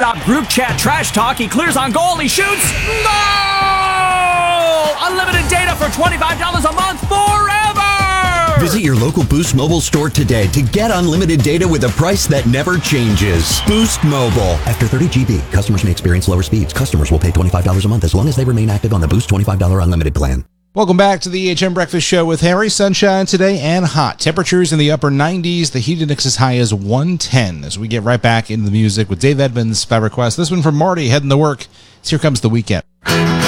Non-stop group chat trash talk. He clears on goal. He shoots. Goal! Unlimited data for $25 a month forever! Visit your local Boost Mobile store today to get unlimited data with a price that never changes. Boost Mobile. After 30 GB, customers may experience lower speeds. Customers will pay $25 a month as long as they remain active on the Boost $25 unlimited plan. Welcome back to the EHM Breakfast Show with Harry. Sunshine today and hot. Temperatures in the upper 90s. The heat index as high as 110 as we get right back into the music with Dave Edmunds by request. This one from Marty heading to work. So here comes the weekend.